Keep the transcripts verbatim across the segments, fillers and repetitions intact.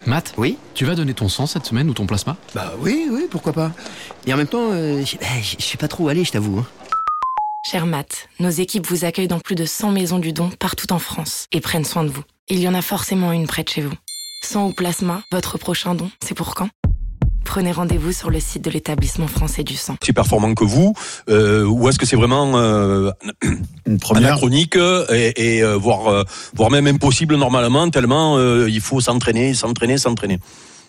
Matt ? Oui ? Tu vas donner ton sang cette semaine ou ton plasma ? Bah oui, oui, pourquoi pas. Et en même temps, euh, je je sais pas trop où aller, je t'avoue. Hein. Cher Matt, nos équipes vous accueillent dans plus de cent maisons du don partout en France et prennent soin de vous. Il y en a forcément une près de chez vous. Sang ou plasma, votre prochain don, c'est pour quand ? Prenez rendez-vous sur le site de l'établissement français du sang. Plus performant que vous, euh, ou est-ce que c'est vraiment euh, une première anachronique et, et euh, voire, euh, voire même impossible normalement, tellement euh, il faut s'entraîner, s'entraîner, s'entraîner.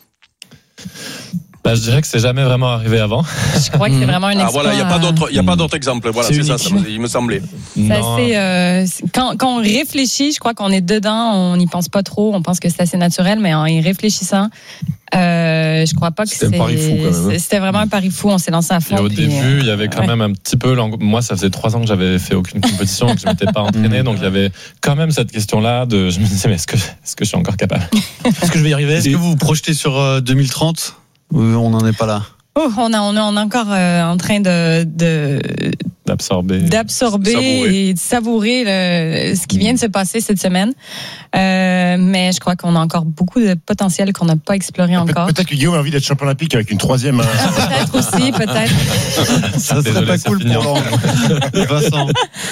Bah, je dirais que c'est jamais vraiment arrivé avant. Je crois que c'est vraiment une exploit. Ah voilà, il y a pas d'autre, il y a pas d'autre exemple. Voilà, c'est, c'est ça, ça, il me semblait. C'est assez, euh, quand, quand on réfléchit, je crois qu'on est dedans, on n'y pense pas trop, on pense que c'est assez naturel, mais en y réfléchissant, euh, je crois pas que c'était c'est. un pari fou quand même. C'était vraiment un pari fou. On s'est lancé à fond. Et au puis, début, euh, il y avait quand ouais. même un petit peu. Moi, ça faisait trois ans que j'avais fait aucune compétition, que je m'étais pas entraîné, donc il y avait quand même cette question-là de. Je me disais, mais est-ce que, est-ce que je suis encore capable ? Est-ce que je vais y arriver ? Est-ce que vous vous projetez sur euh, deux mille trente ? Ou on n'en est pas là ? Oh, on, a, on, est, on est encore euh, en train de, de d'absorber, d'absorber savourer. et de savourer le, ce qui vient de se passer cette semaine. Euh, mais je crois qu'on a encore beaucoup de potentiel qu'on n'a pas exploré Pe- encore. Peut-être que Guillaume a envie d'être champion olympique avec une troisième. Ah, peut-être aussi, peut-être. Ça serait Désolé, pas ça cool finit pour Laurent. Vincent.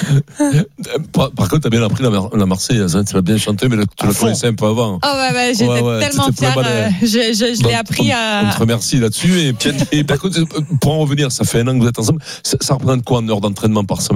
Par, par contre, t'as bien appris la, la Marseillaise, hein, tu l'as bien chanté, mais là, tu À la fond. connaissais un peu avant. Oh, ouais, ouais, j'étais Ouais, ouais, tellement t'étais fière. pas mal, euh, je je, je Donc, l'ai appris on, à. on te remercie là-dessus. Et, et par contre, pour en revenir, ça fait un an que vous êtes ensemble. Ça, ça représente quoi en heure d'entraînement par semaine ?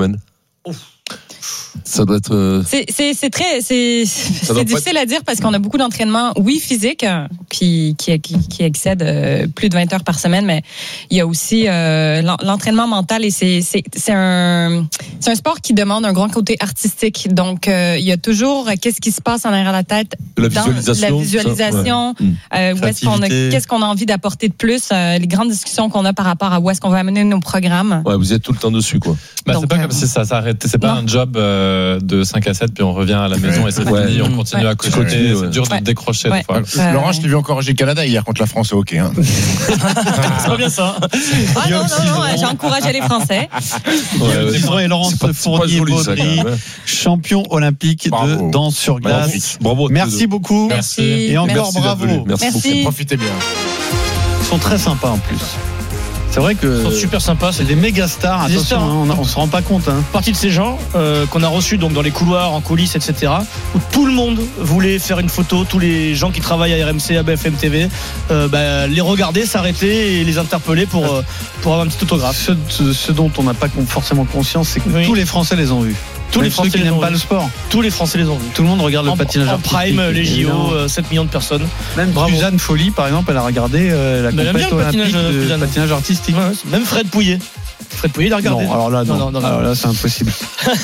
Ça doit être. Euh... C'est, c'est, c'est très, c'est, c'est doit difficile pas à dire parce qu'on a beaucoup d'entraînements, oui, physiques, qui, qui, qui, qui excèdent euh, plus de vingt heures par semaine, mais il y a aussi euh, l'entraînement mental et c'est, c'est, c'est un, c'est un sport qui demande un grand côté artistique. Donc, euh, il y a toujours euh, qu'est-ce qui se passe en arrière de la tête, La dans visualisation. la visualisation, ça, ouais. euh, où est-ce qu'on a, Créativité. qu'est-ce qu'on a envie d'apporter de plus, euh, les grandes discussions qu'on a par rapport à où est-ce qu'on va amener nos programmes. Ouais, vous êtes tout le temps dessus, quoi. Bah, Donc, c'est pas euh, comme si ça s'arrêtait. C'est pas non. un job euh, de cinq à sept puis on revient à la maison et c'est Ouais. fini. On continue Ouais. à cocher. Ouais. C'est dur Ouais. de décrocher Ouais. des fois. Euh, Laurent, je t'ai vu encourager le Canada hier contre la France au hockey. Hein. C'est pas bien ça. Ah non, non, non, j'ai encouragé les Français. Ouais, c'est vrai, Laurence C'est pas- c'est pas joli, ça, quand Fournier-Baudry, même, hein. champion olympique Bravo. de danse sur glace. Magnifique. Bravo. à tous Merci deux. beaucoup. Merci. Et encore Merci d'être bravo. venu. Merci, Merci. beaucoup. Profitez bien. Ils sont très sympas en plus. C'est vrai que Ils sont super sympas. c'est des méga stars. Des Attention, stars, hein, on, a- on se rend pas compte. Hein. Partie de ces gens euh, qu'on a reçus donc dans les couloirs, en coulisses, et cetera. Où tout le monde voulait faire une photo, tous les gens qui travaillent à R M C, à B F M T V, euh, bah, les regarder, s'arrêter et les interpeller pour euh, pour avoir un petit autographe. Ce, ce- ce dont on n'a pas con- forcément conscience, c'est que Oui. tous les Français les ont vus. Tous les Même Français ceux qui les n'aiment ont pas vus. le sport. Tous les Français les ont vus. Tout le monde regarde le En, patinage en artistique. prime, les J O, évidemment. euh, sept millions de personnes. Même Bravo. Suzanne Folly, par exemple, elle a regardé euh, la Mais elle aime bien compétition le patinage, olympique de Suzanne. patinage artistique. Ouais, ouais. Même Fred Pouillet. Fred Pouillet, il a regardé. Non, alors là, non. Non, non, non, non. Alors là, c'est impossible.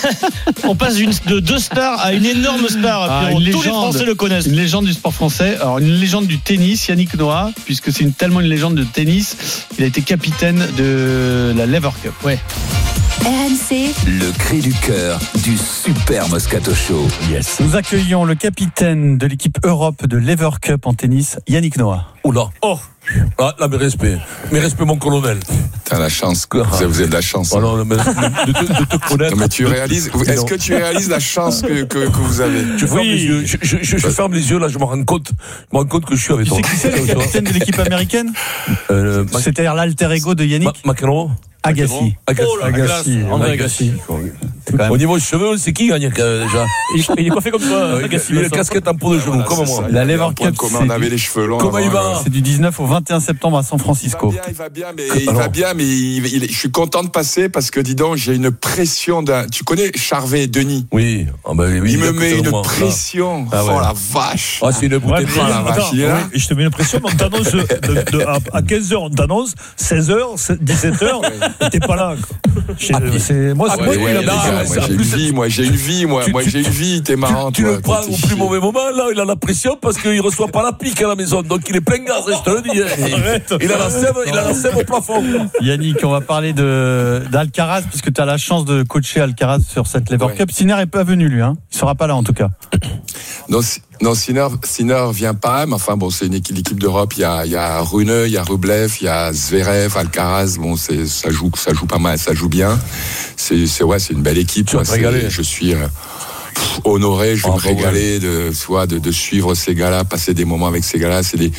On passe d'une, de deux stars à une énorme star. Ah, Pierrot. une Tous les légende. Français le connaissent. Une légende du sport français. Alors, une légende du tennis, Yannick Noah, puisque c'est une, tellement une légende de tennis. Il a été capitaine de la Lever Cup. Ouais. R M C, Le cri du cœur du Super Moscato Show. Yes. Nous accueillons le capitaine de l'équipe Europe de Lever Cup en tennis, Yannick Noah. Oula. Oh. Ah, là, mes respects. Mes respects, mon colonel. T'as la chance, quoi. Vous avez- vous avez de la chance. Alors, de, de, de, te- de te connaître. Non, mais tu réalises, est-ce que tu réalises la chance que, que, que vous avez? Je ferme Oui. les yeux. Je, je, je, je ferme les yeux, là, je me rends compte. Je me rends compte que je suis avec Tu toi. sais qui c'est le capitaine de l'équipe américaine? Euh, C'est-à-dire l'alter ego de Yannick Ma- McEnroe. Agassi. Agassi. Oh la classe. André Agassi. Au niveau cheveux, c'est qui gagne euh, déjà? Il, il est coiffé comme toi, Euh, Agassi. Il a une Vincent. casquette en peau de cheveux, Voilà, comme c'est moi. ça. La Il y a Lever un point Cup, commun, c'est on avait du- les cheveux longs. Comment il avant, va? euh, C'est du dix-neuf au vingt et un septembre à San Il va Francisco. bien, il va bien, mais il Alors. va bien, mais il- il- je suis content de passer parce que dis donc, j'ai une pression d'un. Tu connais Charvet, Denis? Oui. Ah bah, oui, Il me a met côté de une moi. pression. Ah ouais. Oh la vache. Ah, c'est une bouteille de Oh la vache, il est là. Et je te mets une pression, mais on t'annonce de, de- à, à quinze heures, on t'annonce, seize heures, dix-sept heures, et t'es pas là. quoi. Je- c'est, moi, Ah c'est ouais, moi qui ouais, ai la les pression. gars, c'est- moi, en j'ai une plus, vie, moi j'ai une vie, moi, tu- moi tu- j'ai une vie, t'es marrant. Tu toi, le prends petit au plus chien. mauvais moment, là, il a la pression parce qu'il reçoit pas la pique à la maison. Donc il est plein gaz, hein, je te le dis. hein. Arrête. Il a la sève, il a la sève au plafond. Yannick, on va parler de, d'Alcaraz, puisque tu as la chance de coacher Alcaraz sur cette Lever Ouais. Cup. Sinner n'est pas venu, lui. Hein. Il sera pas là, en tout cas. Non, Si- non Sinner, Sinner vient pas, mais enfin bon, c'est une équipe, l'équipe d'Europe. Il y a, il y a Rune, il y a Rublev, il y a Zverev, Alcaraz. Bon, c'est ça joue, ça joue pas mal, ça joue bien. C'est, c'est ouais, c'est une belle équipe. Tu vas Moi, te c'est- régaler. Je suis euh, pff, honoré, je vais Ah, me bah, régaler de, tu vois, de, de suivre ces gars-là, passer des moments avec ces gars-là. C'est des